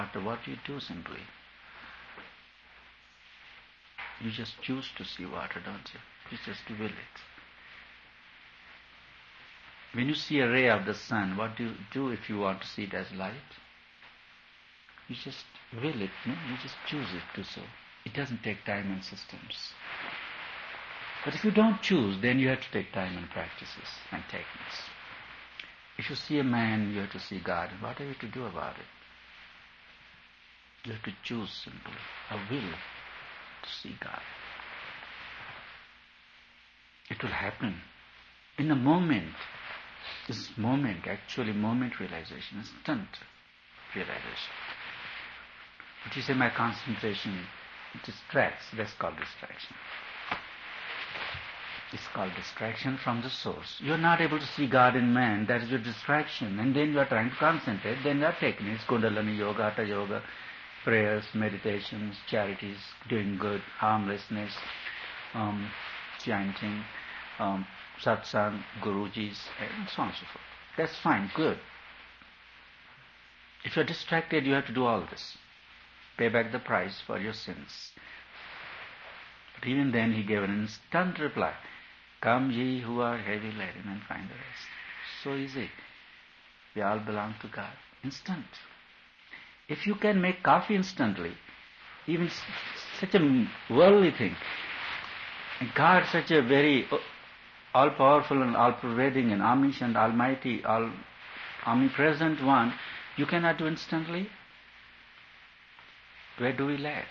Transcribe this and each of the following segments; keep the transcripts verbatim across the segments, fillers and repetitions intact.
what you do simply. You just choose to see water, don't you? You just will it. When you see a ray of the sun, what do you do if you want to see it as light? You just will it, no? You just choose it to so. It doesn't take time and systems. But if you don't choose, then you have to take time and practices and techniques. If you see a man, you have to see God. What are you to do about it? You have to choose simply a will to see God. It will happen in a moment. This moment, actually moment realization, instant realization. But you say my concentration distracts, that's called distraction. It's called distraction from the source. You're not able to see God in man, that is your distraction. And then you are trying to concentrate, then there are techniques, Kundalini Yoga, Hatha Yoga, prayers, meditations, charities, doing good, harmlessness, um, chanting, um, satsang, Gurujis, and so on and so forth. That's fine, good. If you're distracted, you have to do all this. Pay back the price for your sins. But even then he gave an instant reply. Come ye who are heavy laden and find the rest. So easy. We all belong to God. Instant. If you can make coffee instantly, even such a worldly thing, and God such a very all-powerful and all-pervading and omniscient, almighty, all omnipresent one, you cannot do instantly? Where do we lack?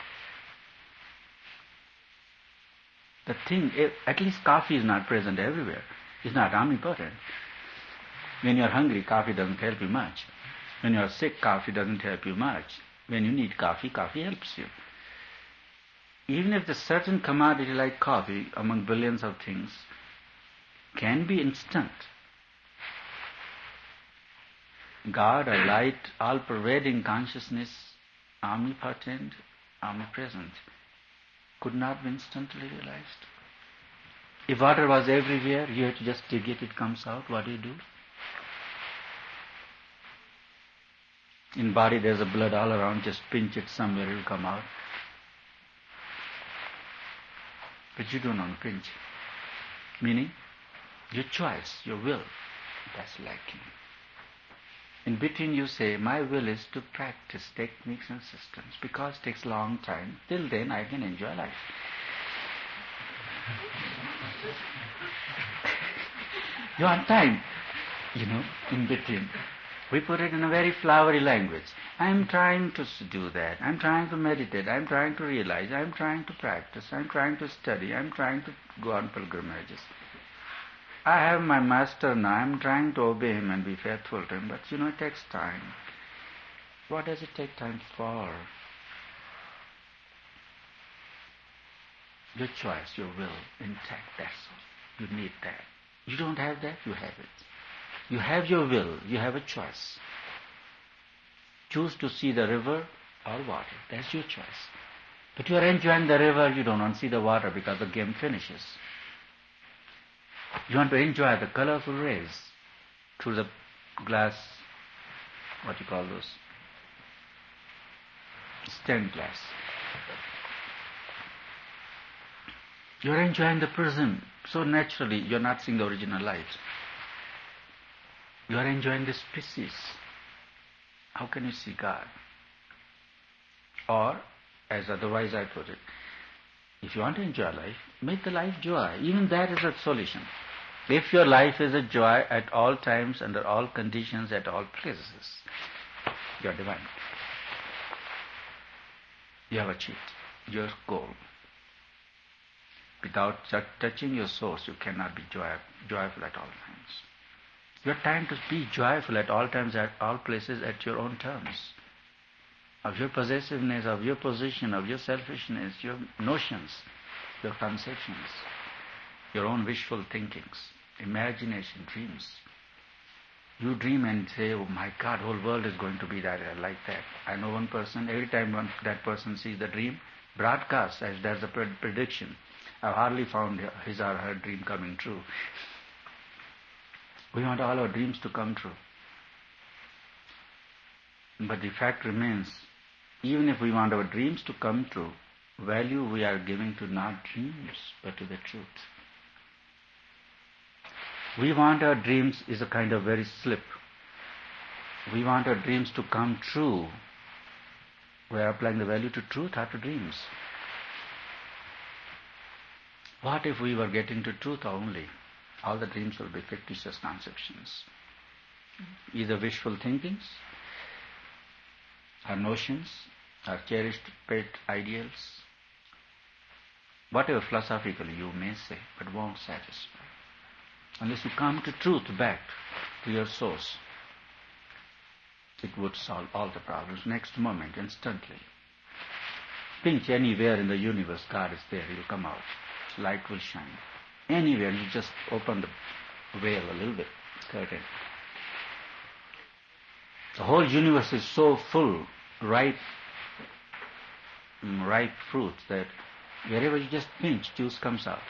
The thing, at least coffee is not present everywhere. It's not omnipotent. When you are hungry, coffee doesn't help you much. When you are sick, coffee doesn't help you much. When you need coffee, coffee helps you. Even if the certain commodity like coffee, among billions of things, can be instant, God, a light, all-pervading consciousness, omnipotent, omnipresent, could not be instantly realized. If water was everywhere, you have to just dig it, it comes out. What do you do? In body there's a blood all around, just pinch it somewhere, it will come out. But you do not pinch. Meaning, your choice, your will, that's lacking. In between you say, my will is to practice techniques and systems, because it takes a long time. Till then I can enjoy life. You want time, you know, in between. We put it in a very flowery language. I'm trying to do that. I'm trying to meditate. I'm trying to realize. I'm trying to practice. I'm trying to study. I'm trying to go on pilgrimages. I have my master now. I'm trying to obey him and be faithful to him. But you know, it takes time. What does it take time for? Your choice, your will, intact, that's all. You need that. You don't have that, you have it. You have your will, you have a choice. Choose to see the river or water. That's your choice. But you are enjoying the river, you don't want to see the water because the game finishes. You want to enjoy the colorful rays through the glass, what you call those? Stained glass. You are enjoying the prism. So naturally, you are not seeing the original light. You are enjoying the species. How can you see God? Or, as otherwise I put it, if you want to enjoy life, make the life joy. Even that is a solution. If your life is a joy at all times, under all conditions, at all places, you are divine. You have achieved your goal. Without touching your source, you cannot be joy, joyful at all times. You are trying to be joyful at all times, at all places, at your own terms. Of your possessiveness, of your position, of your selfishness, your notions, your conceptions, your own wishful thinkings, imagination, dreams. You dream and say, oh my God, whole world is going to be that like that. I know one person, every time one, that person sees the dream, broadcasts as there's a prediction. I've hardly found his or her dream coming true. We want all our dreams to come true. But the fact remains, even if we want our dreams to come true, value we are giving to not dreams, but to the truth. We want our dreams is a kind of very slip. We want our dreams to come true. We are applying the value to truth or to dreams. What if we were getting to truth only? All the dreams will be fictitious conceptions. Either wishful thinkings, or notions, or cherished pet ideals. Whatever philosophically you may say, but won't satisfy. Unless you come to truth back to your source, it would solve all the problems next moment, instantly. Pinch anywhere in the universe, God is there, He will come out. Light will shine. Anywhere, you just open the veil a little bit, curtain. The whole universe is so full, ripe, ripe fruits that wherever you just pinch, juice comes out.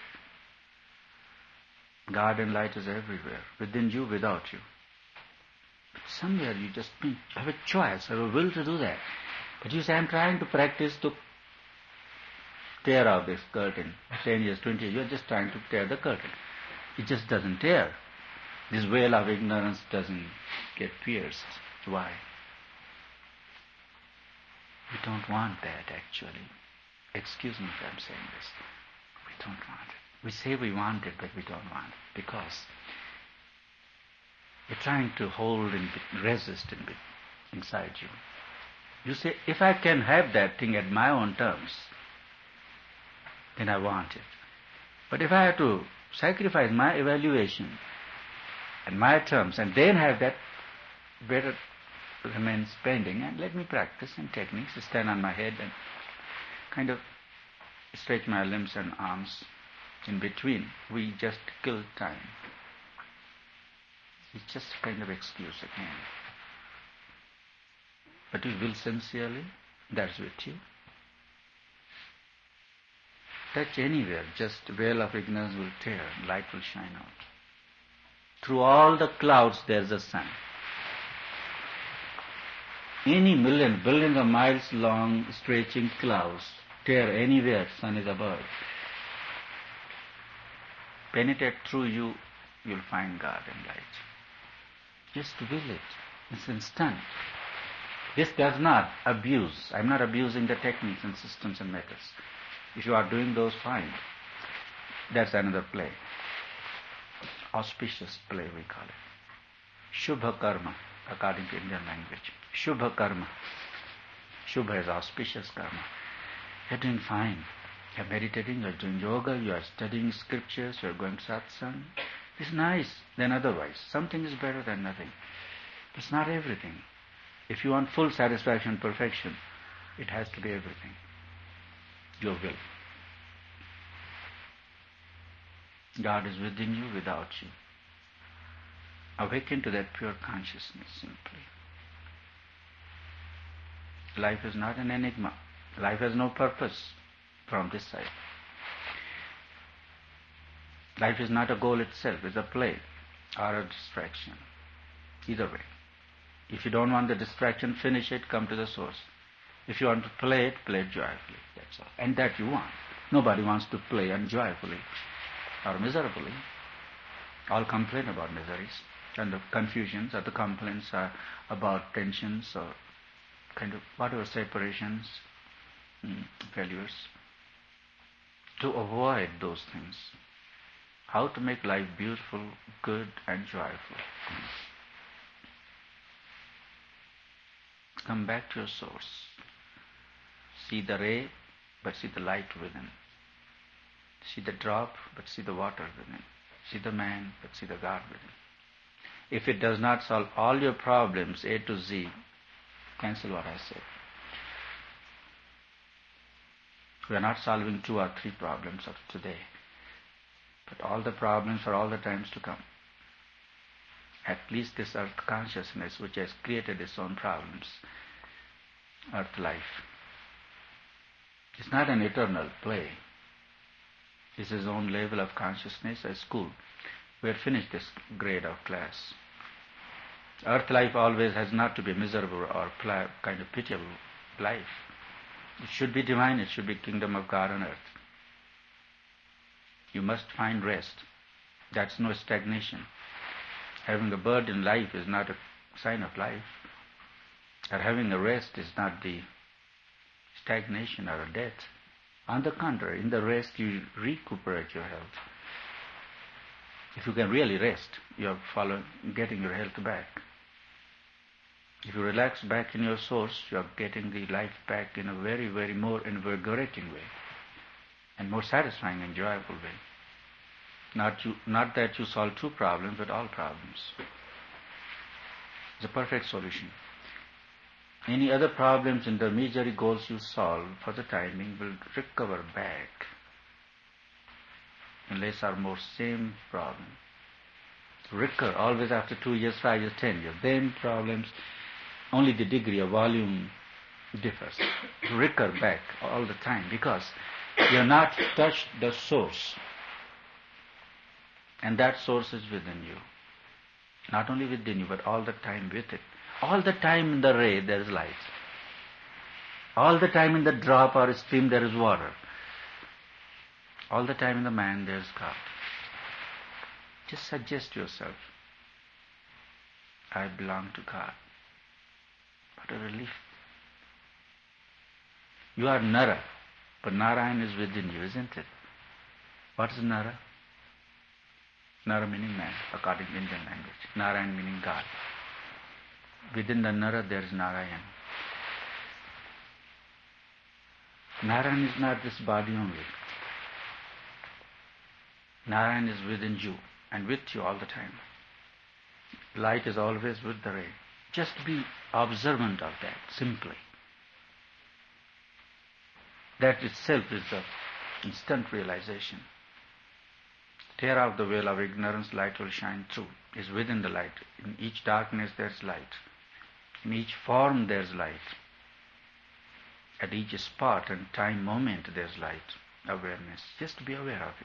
God and light is everywhere, within you, without you. But somewhere you just pinch, you have a choice, have a will to do that. But you say, I'm trying to practice to tear out this curtain. ten years, twenty years, you're just trying to tear the curtain. It just doesn't tear. This veil of ignorance doesn't get pierced. Why? We don't want that, actually. Excuse me if I'm saying this. We don't want it. We say we want it, but we don't want it. Because you're trying to hold and resist in bit inside you. You say, if I can have that thing at my own terms, then I want it. But if I have to sacrifice my evaluation and my terms and then have that, better remain pending and let me practice in techniques, stand on my head and kind of stretch my limbs and arms in between. We just kill time. It's just a kind of excuse again. But you will sincerely, that's with you. Touch anywhere, just veil of ignorance will tear, light will shine out. Through all the clouds there is a sun. Any million, billions of miles long stretching clouds tear anywhere, sun is above. Penetrate through you, you'll find God and light. Just will it. It's instant. This does not abuse. I'm not abusing the techniques and systems and methods. If you are doing those, fine. That's another play. Auspicious play, we call it. Shubha karma, according to Indian language. Shubha karma. Shubha is auspicious karma. You're doing fine. You're meditating, you're doing yoga, you're studying scriptures, you're going to satsang. It's nice than otherwise. Something is better than nothing. It's not everything. If you want full satisfaction, perfection, it has to be everything. Your will. God is within you, without you. Awaken to that pure consciousness simply. Life is not an enigma. Life has no purpose from this side. Life is not a goal itself, it's a play or a distraction. Either way. If you don't want the distraction, finish it, come to the source. If you want to play it, play it joyfully. That's all. And that you want. Nobody wants to play unjoyfully or miserably. All complain about miseries. And the confusions or the complaints are about tensions or kind of whatever separations, mm, failures. To avoid those things. How to make life beautiful, good and joyful. Come back to your source. See the ray, but see the light within. See the drop, but see the water within. See the man, but see the God within. If it does not solve all your problems, A to Z, cancel what I said. We are not solving two or three problems of today, but all the problems for all the times to come. At least this earth consciousness which has created its own problems, earth life. It's not an eternal play. It's its own level of consciousness, a school. We had finished this grade of class. Earth life always has not to be miserable or pla- kind of pitiable life. It should be divine, it should be kingdom of God on earth. You must find rest. That's no stagnation. Having a bird in life is not a sign of life. Or having a rest is not the stagnation or a death. On the contrary, in the rest you recuperate your health. If you can really rest, you are following, getting your health back. If you relax back in your source, you are getting the life back in a very, very more invigorating way and more satisfying and joyful way. Not, you, not that you solve two problems, but all problems. It's a perfect solution. Any other problems, intermediary goals you solve for the timing will recover back. Unless or more same problem. Recur always after two years, five years, ten years. Then problems, only the degree of volume differs. Recur back all the time because you have not touched the source. And that source is within you. Not only within you, but all the time with it. All the time in the ray there is light. All the time in the drop or stream there is water. All the time in the man there is God. Just suggest yourself, I belong to God. What a relief. You are Nara, but Narayan is within you, isn't it? What is Nara? Nara meaning man, according to Indian language. Narayan meaning God. Within the Nara there is Narayan. Narayan is not this body only. Narayan is within you and with you all the time. Light is always with the ray. Just be observant of that, simply. That itself is the instant realization. Tear off the veil of ignorance, light will shine through. Is within the light. In each darkness there is light. In each form there is light. At each spot and time moment there is light, awareness. Just be aware of it.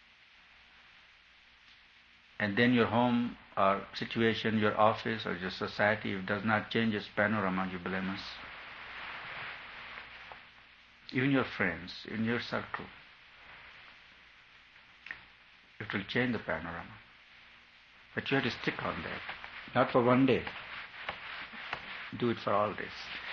And then your home or situation, your office or your society, if it does not change its panorama, you blame us. Even your friends, in your circle, it will change the panorama. But you have to stick on that. Not for one day. Do it for all days.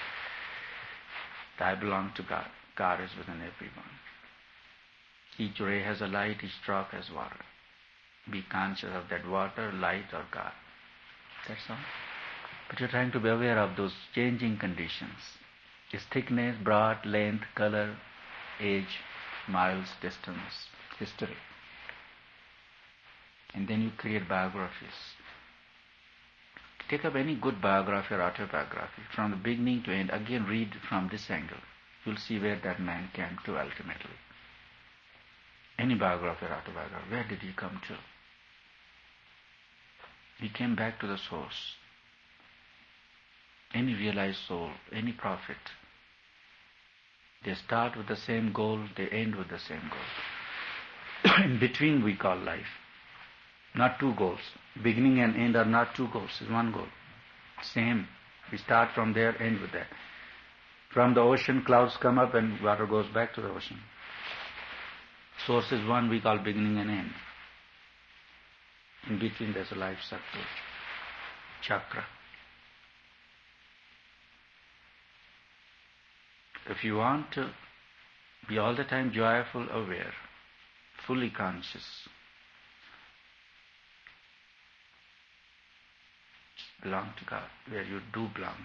I belong to God. God is within everyone. Each ray has a light, each drop has water. Be conscious of that water, light or God. That's all. But you're trying to be aware of those changing conditions. Its thickness, broad, length, color, age, miles, distance, history. And then you create biographies. Take up any good biography or autobiography. From the beginning to end, again read from this angle. You'll see where that man came to ultimately. Any biography or autobiography, where did he come to? He came back to the source. Any realized soul, any prophet, they start with the same goal, they end with the same goal. In between we call life. Not two goals. Beginning and end are not two goals, it's one goal. Same. We start from there, end with that. From the ocean, clouds come up and water goes back to the ocean. Source is one we call beginning and end. In between there's a life circle, chakra. If you want to be all the time joyful, aware, fully conscious, belong to God, where you do belong,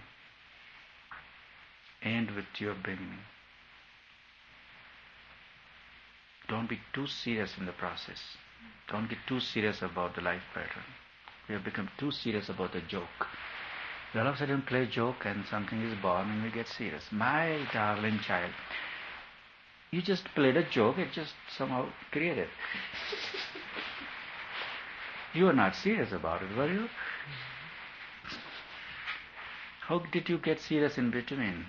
end with your beginning. Don't be too serious in the process. Don't get too serious about the life pattern. We have become too serious about the joke. We all of a sudden play joke and something is born and we get serious. My darling child, you just played a joke, it just somehow created. You were not serious about it, were you? How did you get serious in between?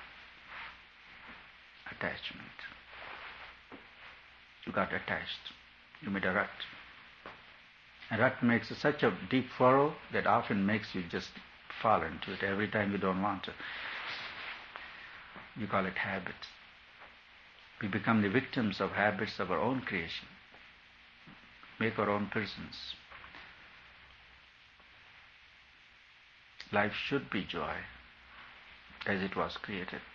Attachment. You got attached. You made a rut. A rut makes such a deep furrow that often makes you just fall into it every time you don't want to. You call it habits. We become the victims of habits of our own creation. Make our own prisons. Life should be joy as it was created.